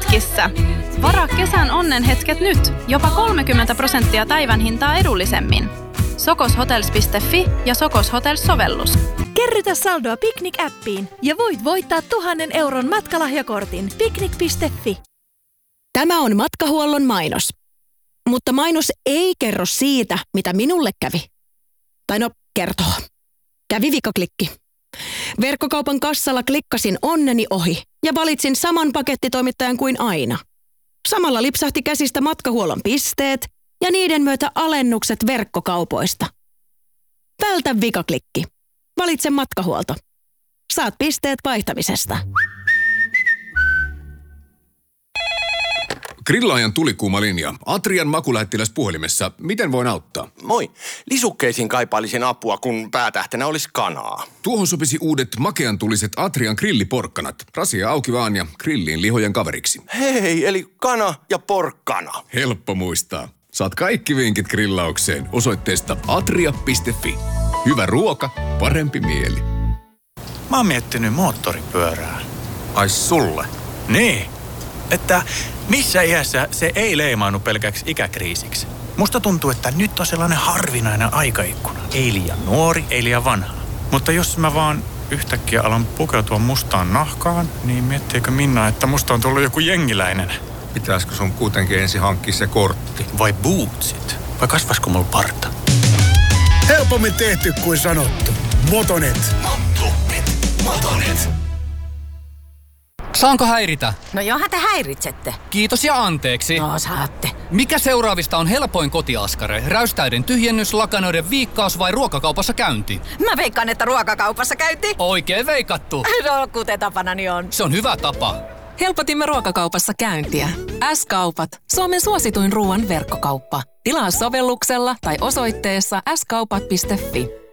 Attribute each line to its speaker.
Speaker 1: hetkissä. Varaa kesän onnenhetket nyt, jopa 30% päivän hintaa edullisemmin. Sokoshotels.fi ja Sokos Hotels-sovellus.
Speaker 2: Kerrytä saldoa Picnic-appiin ja voit voittaa 1,000 euron matkalahjakortin picnic.fi.
Speaker 3: Tämä on matkahuollon mainos. Mutta mainos ei kerro siitä, mitä minulle kävi. Tai no, kertoo. Kävi vikaklikki. Verkkokaupan kassalla klikkasin onneni ohi ja valitsin saman pakettitoimittajan kuin aina. Samalla lipsahti käsistä matkahuollon pisteet ja niiden myötä alennukset verkkokaupoista. Vältä vikaklikki. Valitse matkahuolto. Saat pisteet vaihtamisesta.
Speaker 4: Grillaajan tulikuuma linja. Atrian makulähettiläs puhelimessa. Miten voin auttaa?
Speaker 5: Moi. Lisukkeisiin kaipailisin apua, kun päätähtenä olisi kanaa.
Speaker 4: Tuohon sopisi uudet makeantuliset Atrian grilliporkkanat. Rasia auki vaan ja grilliin lihojen kaveriksi.
Speaker 5: Hei, eli kana ja porkkana.
Speaker 4: Helppo muistaa. Saat kaikki vinkit grillaukseen osoitteesta atria.fi. Hyvä ruoka, parempi mieli.
Speaker 6: Mä oon miettinyt moottoripyörää.
Speaker 7: Ai sulle?
Speaker 6: Niin, että missä iässä se ei leimaannu pelkäksi ikäkriisiksi. Musta tuntuu, että nyt on sellainen harvinainen aikaikkuna. Ei liian nuori, ei liian vanha. Mutta jos mä vaan yhtäkkiä alan pukeutua mustaan nahkaan, niin miettiikö Minna, että musta on tullut joku jengiläinen?
Speaker 7: Pitäisikö sun kuitenkin ensin hankkia se kortti?
Speaker 6: Vai bootsit? Vai kasvaisiko mulla parta?
Speaker 8: Helpommin tehty kuin sanottu. Motonet. Motonet.
Speaker 9: Saanko häiritä?
Speaker 10: No johan te häiritsette.
Speaker 9: Kiitos ja anteeksi.
Speaker 10: No saatte.
Speaker 9: Mikä seuraavista on helpoin kotiaskare? Räystäiden tyhjennys, lakanoiden viikkaus vai ruokakaupassa käynti?
Speaker 10: Mä veikkaan, että ruokakaupassa käynti.
Speaker 9: Oikein veikattu.
Speaker 10: No kuten tapanani on.
Speaker 9: Se on hyvä tapa.
Speaker 11: Helpotimme ruokakaupassa käyntiä. S-kaupat. Suomen suosituin ruoan verkkokauppa. Tilaa sovelluksella tai osoitteessa skaupat.fi.